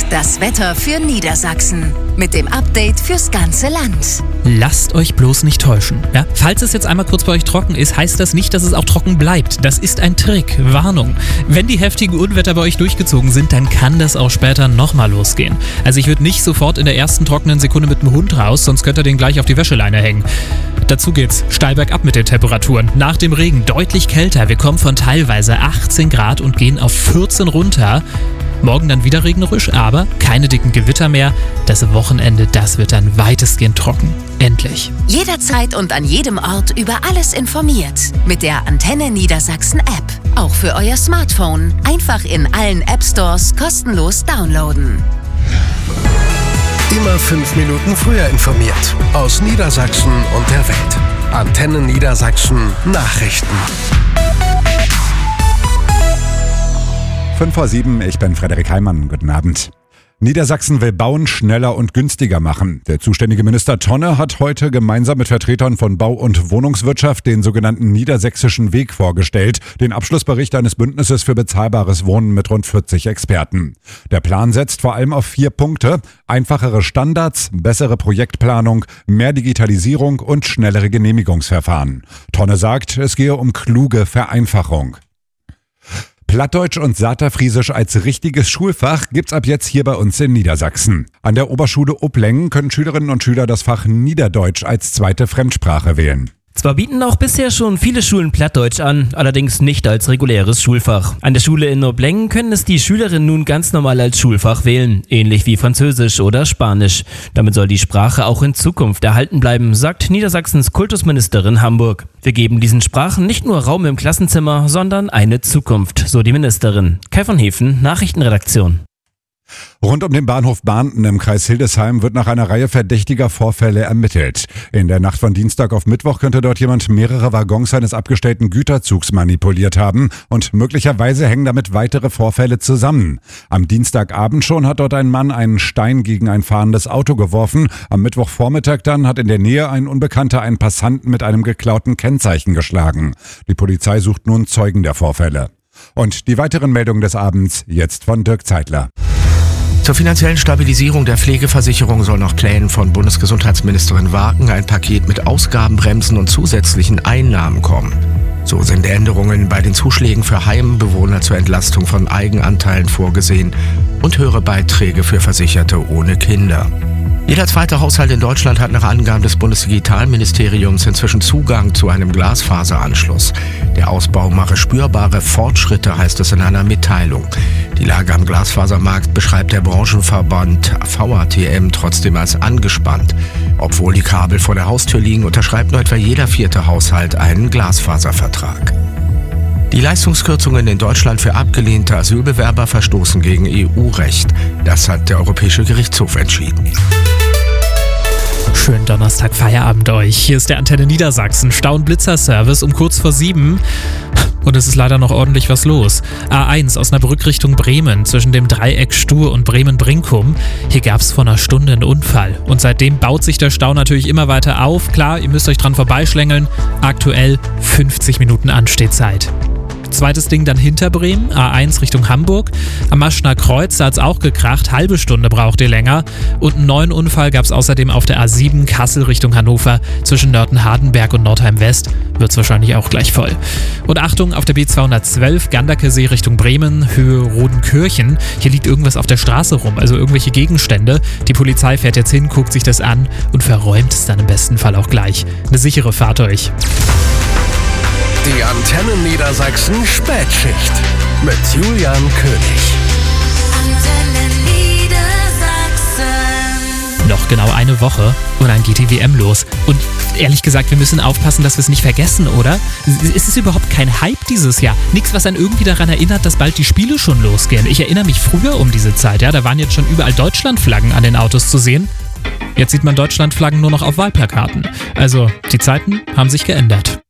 das Wetter für Niedersachsen. Mit dem Update fürs ganze Land. Lasst euch bloß nicht täuschen. Ja? Falls es jetzt einmal kurz bei euch trocken ist, heißt das nicht, dass es auch trocken bleibt. Das ist ein Trick. Warnung. Wenn die heftigen Unwetter bei euch durchgezogen sind, dann kann das auch später nochmal losgehen. Also ich würde nicht sofort in der ersten trockenen Sekunde mit dem Hund raus, sonst könnt ihr den gleich auf die Wäscheleine hängen. Dazu geht's steil bergab mit den Temperaturen. Nach dem Regen deutlich kälter. Wir kommen von teilweise 18 Grad und gehen auf 14 runter. Morgen dann wieder regnerisch, aber keine dicken Gewitter mehr. Das Wochenende, das wird dann weitestgehend trocken. Endlich. Jederzeit und an jedem Ort über alles informiert. Mit der Antenne Niedersachsen App. Auch für euer Smartphone. Einfach in allen App-Stores kostenlos downloaden. Immer 5 Minuten früher informiert. Aus Niedersachsen und der Welt. Antenne Niedersachsen Nachrichten. 5:07, ich bin Frederik Heimann. Guten Abend. Niedersachsen will Bauen schneller und günstiger machen. Der zuständige Minister Tonne hat heute gemeinsam mit Vertretern von Bau- und Wohnungswirtschaft den sogenannten Niedersächsischen Weg vorgestellt, den Abschlussbericht eines Bündnisses für bezahlbares Wohnen mit rund 40 Experten. Der Plan setzt vor allem auf 4 Punkte: einfachere Standards, bessere Projektplanung, mehr Digitalisierung und schnellere Genehmigungsverfahren. Tonne sagt, es gehe um kluge Vereinfachung. Plattdeutsch und Saterfriesisch als richtiges Schulfach gibt's ab jetzt hier bei uns in Niedersachsen. An der Oberschule Uplengen können Schülerinnen und Schüler das Fach Niederdeutsch als zweite Fremdsprache wählen. Zwar bieten auch bisher schon viele Schulen Plattdeutsch an, allerdings nicht als reguläres Schulfach. An der Schule in Uplengen können es die Schülerinnen nun ganz normal als Schulfach wählen, ähnlich wie Französisch oder Spanisch. Damit soll die Sprache auch in Zukunft erhalten bleiben, sagt Niedersachsens Kultusministerin Hamburg. Wir geben diesen Sprachen nicht nur Raum im Klassenzimmer, sondern eine Zukunft, so die Ministerin. Kai von Hefen, Nachrichtenredaktion. Rund um den Bahnhof Bahnten im Kreis Hildesheim wird nach einer Reihe verdächtiger Vorfälle ermittelt. In der Nacht von Dienstag auf Mittwoch könnte dort jemand mehrere Waggons eines abgestellten Güterzugs manipuliert haben und möglicherweise hängen damit weitere Vorfälle zusammen. Am Dienstagabend schon hat dort ein Mann einen Stein gegen ein fahrendes Auto geworfen. Am Mittwochvormittag dann hat in der Nähe ein Unbekannter einen Passanten mit einem geklauten Kennzeichen geschlagen. Die Polizei sucht nun Zeugen der Vorfälle. Und die weiteren Meldungen des Abends jetzt von Dirk Zeitler. Zur finanziellen Stabilisierung der Pflegeversicherung soll nach Plänen von Bundesgesundheitsministerin Wagen ein Paket mit Ausgabenbremsen und zusätzlichen Einnahmen kommen. So sind Änderungen bei den Zuschlägen für Heimbewohner zur Entlastung von Eigenanteilen vorgesehen und höhere Beiträge für Versicherte ohne Kinder. Jeder zweite Haushalt in Deutschland hat nach Angaben des Bundesdigitalministeriums inzwischen Zugang zu einem Glasfaseranschluss. Der Ausbau mache spürbare Fortschritte, heißt es in einer Mitteilung. Die Lage am Glasfasermarkt beschreibt der Branchenverband VATM trotzdem als angespannt. Obwohl die Kabel vor der Haustür liegen, unterschreibt nur etwa jeder 4. Haushalt einen Glasfaservertrag. Die Leistungskürzungen in Deutschland für abgelehnte Asylbewerber verstoßen gegen EU-Recht. Das hat der Europäische Gerichtshof entschieden. Schönen Donnerstag Feierabend euch. Hier ist der Antenne Niedersachsen Stau- und Blitzer-Service um kurz vor 7. Und es ist leider noch ordentlich was los. A1 Osnabrück Richtung Bremen zwischen dem Dreieck Stur und Bremen-Brinkum. Hier gab es vor einer Stunde einen Unfall. Und seitdem baut sich der Stau natürlich immer weiter auf. Klar, ihr müsst euch dran vorbeischlängeln. Aktuell 50 Minuten Anstehzeit. Zweites Ding dann hinter Bremen, A1 Richtung Hamburg. Am Maschner Kreuz, da hat es auch gekracht, halbe Stunde braucht ihr länger. Und einen neuen Unfall gab es außerdem auf der A7 Kassel Richtung Hannover. Zwischen Nörten-Hardenberg und Nordheim-West wird es wahrscheinlich auch gleich voll. Und Achtung, auf der B212 Ganderkesee Richtung Bremen, Höhe Rodenkirchen. Hier liegt irgendwas auf der Straße rum, also irgendwelche Gegenstände. Die Polizei fährt jetzt hin, guckt sich das an und verräumt es dann im besten Fall auch gleich. Eine sichere Fahrt euch. Die Antenne Niedersachsen Spätschicht mit Julian König. Antenne Niedersachsen. Noch genau eine Woche und dann geht die WM los. Und ehrlich gesagt, wir müssen aufpassen, dass wir es nicht vergessen, oder? Es ist überhaupt kein Hype dieses Jahr. Nichts, was einen irgendwie daran erinnert, dass bald die Spiele schon losgehen. Ich erinnere mich früher um diese Zeit, ja, da waren jetzt schon überall Deutschlandflaggen an den Autos zu sehen. Jetzt sieht man Deutschlandflaggen nur noch auf Wahlplakaten. Also, die Zeiten haben sich geändert.